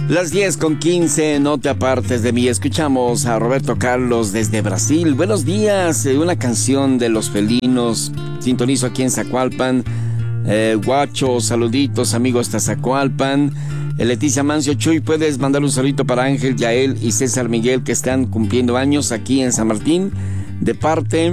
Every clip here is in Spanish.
Las 10:15, no te apartes de mí. Escuchamos a Roberto Carlos desde Brasil. Buenos días, una canción de Los Felinos. Sintonizo aquí en Zacualpan. Guacho, saluditos amigos hasta Zacualpan. Leticia Mancio, Chuy, puedes mandar un saludito para Ángel, Yael y César Miguel, que están cumpliendo años aquí en San Martín, de parte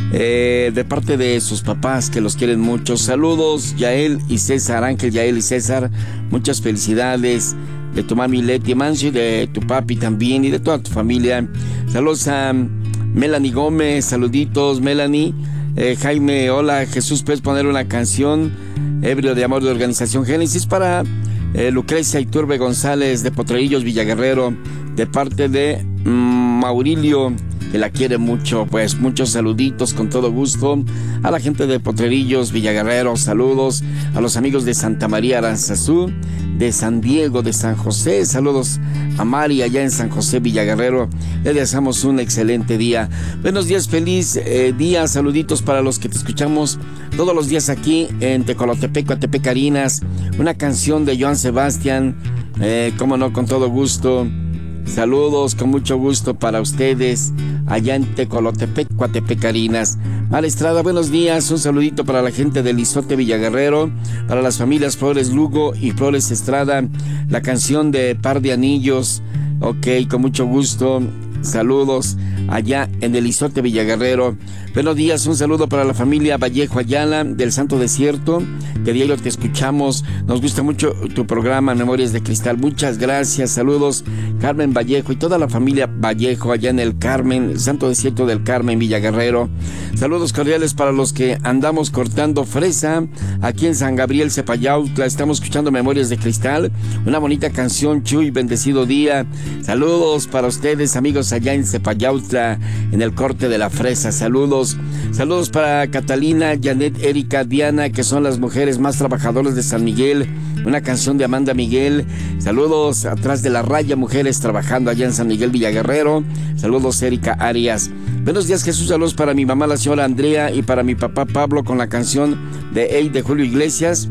de sus papás, que los quieren mucho. Saludos, Yael y César, Ángel, Yael y César, muchas felicidades de tu mami Leti Mancio y de tu papi también y de toda tu familia. Saludos a Melanie Gómez, saluditos Melanie. Jaime, hola Jesús, puedes poner una canción, Ebrio de Amor, de Organización Génesis, para Lucrecia Iturbe González de Potrerillos, Villaguerrero, de parte de Maurilio, que la quiere mucho. Pues muchos saluditos con todo gusto a la gente de Potrerillos, Villaguerrero. Saludos a los amigos de Santa María Aranzazú, de San Diego, de San José. Saludos a Mari allá en San José, Villaguerrero. Le deseamos un excelente día. Buenos días, feliz día. Saluditos para los que te escuchamos todos los días aquí en Tecolotepec, Coatepec, Carinas. Una canción de Joan Sebastián, cómo no, con todo gusto. Saludos con mucho gusto para ustedes allá en Tecolotepec, Coatepec, Carinas. Mara Estrada, buenos días. Un saludito para la gente del Izote, Villaguerrero, para las familias Flores Lugo y Flores Estrada. La canción de Par de Anillos. Ok, con mucho gusto. Saludos allá en el Izote, Villaguerrero. Buenos días, un saludo para la familia Vallejo Ayala del Santo Desierto, que diario te escuchamos. Nos gusta mucho tu programa Memorias de Cristal. Muchas gracias. Saludos Carmen Vallejo y toda la familia Vallejo allá en el Carmen, el Santo Desierto del Carmen, Villaguerrero. Saludos cordiales para los que andamos cortando fresa aquí en San Gabriel, Cepayautla. Estamos escuchando Memorias de Cristal, una bonita canción. Chuy, bendecido día. Saludos para ustedes, amigos allá en Cepayautla, en el corte de la fresa. Saludos para Catalina, Janet, Erika, Diana, que son las mujeres más trabajadoras de San Miguel. Una canción de Amanda Miguel. Saludos atrás de la raya, mujeres trabajando allá en San Miguel, Villaguerrero. Saludos, Erika Arias. Buenos días, Jesús. Saludos para mi mamá, la señora Andrea, y para mi papá Pablo, con la canción de Julio Iglesias.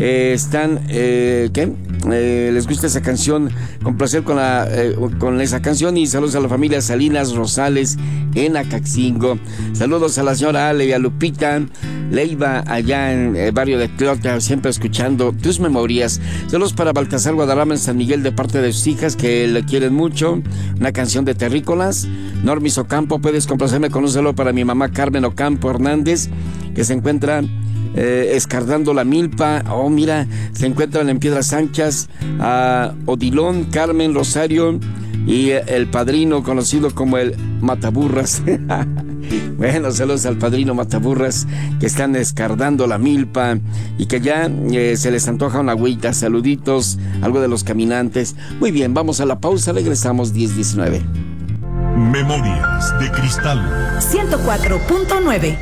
Les gusta esa canción, con placer con esa canción. Y saludos a la familia Salinas Rosales en Acaxingo. Saludos a la señora Ale y a Lupita Leiva allá en el barrio de Clota, siempre escuchando tus memorias. Saludos para Baltasar Guadarrama en San Miguel, de parte de sus hijas que le quieren mucho. Una canción de Terrícolas. Normis Ocampo, puedes complacerme con un saludo para mi mamá Carmen Ocampo Hernández, que se encuentra escardando la milpa. Oh, mira, se encuentran en Piedras Anchas a Odilón, Carmen, Rosario y el padrino conocido como el Mataburras. Bueno, saludos al padrino Mataburras, que están escardando la milpa y que ya se les antoja una agüita. Saluditos, algo de los caminantes. Muy bien, vamos a la pausa, regresamos 10:19. Memorias de Cristal 104.9.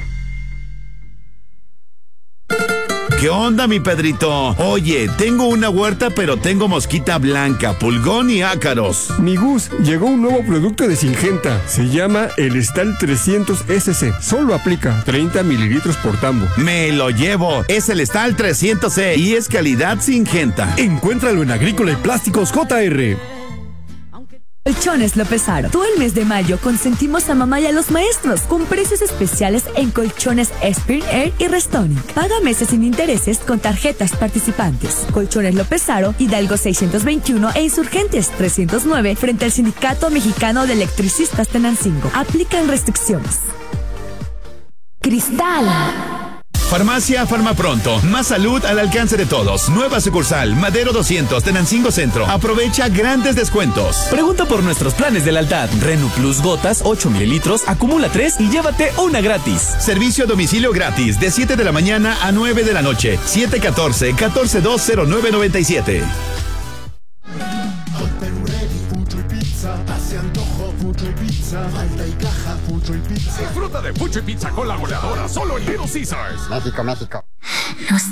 ¿Qué onda, mi Pedrito? Oye, tengo una huerta, pero tengo mosquita blanca, pulgón y ácaros. Mi Gus, llegó un nuevo producto de Syngenta. Se llama el Estal 300 SC. Solo aplica 30 mililitros por tambo. Me lo llevo. Es el Estal 300C y es calidad Syngenta. Encuéntralo en Agrícola y Plásticos JR. Colchones López Aro. Todo el mes de mayo consentimos a mamá y a los maestros con precios especiales en colchones Spirit Air y Restonic. Paga meses sin intereses con tarjetas participantes. Colchones López Aro, Hidalgo 621 e Insurgentes 309 frente al Sindicato Mexicano de Electricistas Tenancingo. Aplican restricciones. Cristal. Farmacia Farmapronto, más salud al alcance de todos. Nueva sucursal, Madero 200, Tenancingo Centro. Aprovecha grandes descuentos. Pregunta por nuestros planes de lealtad. Renu Plus Gotas, 8 mililitros, acumula 3 y llévate una gratis. Servicio a domicilio gratis, de 7 de la mañana a 9 de la noche. 714-1420997. Disfruta de Pucho y Pizza con la goleadora solo en Little Caesars. México, México. Los